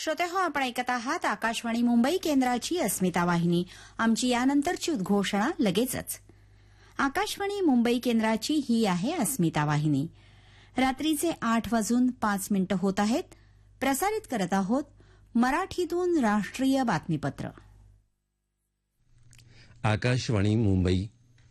श्रोते हो, आपण ऐकत आहात आकाशवाणी मुंबई केंद्राची अस्मिता वाहिनी. आमची यानंतरची उद्घोषणा लगेचच. आकाशवाणी मुंबई केंद्राची ही आहे अस्मिता वाहिनी. रात्रीचे 8:05 होत आहेत. प्रसारित करत आहोत मराठीतून राष्ट्रीय बातमीपत्र. आकाशवाणी मुंबई.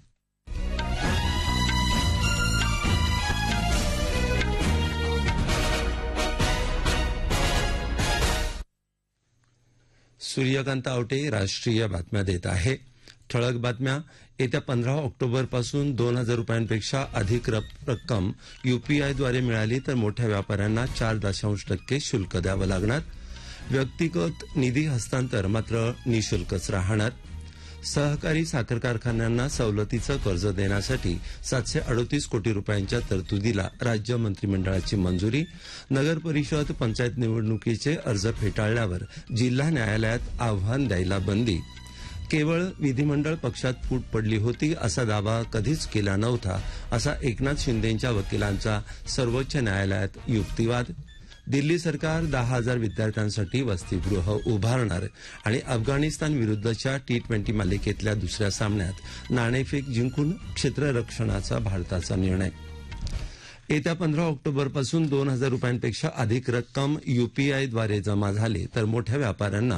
सूर्यकांत आवटे राष्ट्रीय बातम्या देत आहे. ठळक बातम्या. येत्या 15 ऑक्टोबरपासून 2,000 रुपयांपेक्षा अधिक रक्कम यूपीआयद्वारे मिळाली तर मोठ्या व्यापाऱ्यांना 4% शुल्क द्यावं लागणार. व्यक्तिगत निधी हस्तांतर मात्र निशुल्कच राहणार. सहकारी साखर कारखान्यांना सवलतीचं कर्ज देण्यासाठी 738 कोटी रुपयांच्या तरतुदीला राज्य मंत्रिमंडळाची मंजुरी. नगर परिषद पंचायत निवडणुकीचे अर्ज फेटाळल्यावर जिल्हा न्यायालयात आव्हान द्यायला बंदी. केवळ विधिमंडळ पक्षात फूट पडली होती असा दावा कधीच केला नव्हता असा एकनाथ शिंदेंच्या वकिलांचा सर्वोच्च न्यायालयात युक्तिवाद. दिल्ली सरकार 10,000 विद्यार्थ्यांसाठी वसतिगृह उभारणार आणि अफगाणिस्तान विरुद्धच्या T20 मालिकेतल्या दुसऱ्या सामन्यात नाणेफेक जिंकून क्षेत्ररक्षणाचा भारताचा निर्णय. येत्या 15 ऑक्टोबरपासून 2,000 रुपयांपेक्षा अधिक रक्कम यूपीआयद्वारे जमा झाली तर मोठ्या व्यापाऱ्यांना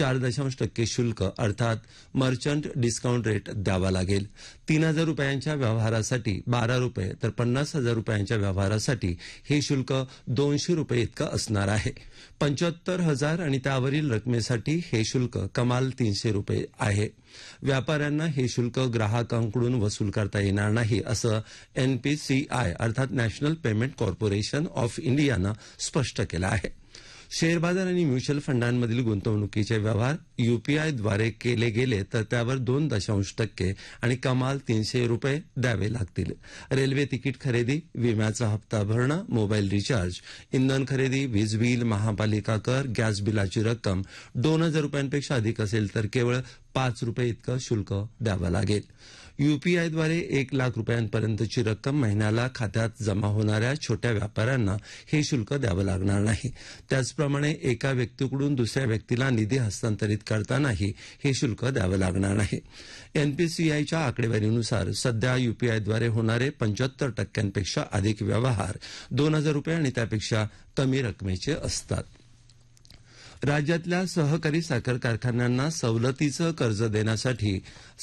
4% शुल्क अर्थात मर्चंट डिस्काउंट रेट द्यावा लागेल. 3,000 रुपयांच्या व्यवहारासाठी 12 रुपये तर 50,000 रुपयांच्या व्यवहारासाठी हे शुल्क 200 रुपये इतकं असणार आहे. 75,000 आणि त्यावरील रकमेसाठी हे शुल्क कमाल 300 रुपये आहे. व्यापाऱ्यांना हे शुल्क ग्राहकांकडून वसूल करता येणार नाही असं NPCI अर्थात नॅशनल पेमेंट कॉर्पोरेशन ऑफ इंडियानं स्पष्ट केलं आहे. शेअर बाजार आणि म्युच्युअल फंडांमधील गुंतवणुकीचे व्यवहार यूपीआयद्वारे केले गेले तर त्यावर 2% आणि कमाल 300 रुपये द्यावे लागतील. रेल्वे तिकीट खरेदी, विम्याचा हप्ता भरणं, मोबाईल रिचार्ज, इंधन खरेदी, वीज बिल, महापालिका कर, गॅस बिलाची रक्कम 2,000 रुपयांपेक्षा अधिक असेल तर केवळ 5 रुपये इतकं शुल्क द्यावं लागेल. यूपीआयद्वारे 1,00,000 रुपयांपर्यंतची रक्कम महिन्याला खात्यात जमा होणाऱ्या छोट्या व्यापाऱ्यांना हे शुल्क द्यावं लागणार नाही. त्याचप्रमाणे एका व्यक्तीकडून दुसऱ्या व्यक्तीला निधी हस्तांतरित करतानाही हे शुल्क द्यावं लागणार नाही. NPCIच्या आकडेवारीनुसार सध्या यूपीआयद्वारे होणारे 75% अधिक व्यवहार 2,000 रुपये आणि त्यापेक्षा कमी रकमेचे असतात. राज्यातल्या सहकारी साखर कारखान्यांना सवलतीचं कर्ज देण्यासाठी